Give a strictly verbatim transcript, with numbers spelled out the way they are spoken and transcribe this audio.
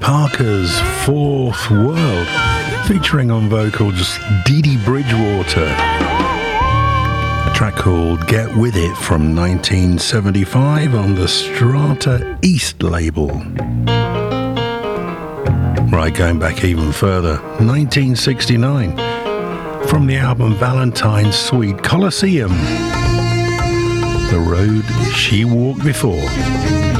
Parker's Fourth World, featuring on vocals Dee Dee Bridgewater. A track called Get With It from nineteen seventy-five on the Strata East label. Right, going back even further, nineteen sixty-nine, from the album Valentine's Suite, Colosseum, The Road She Walked Before.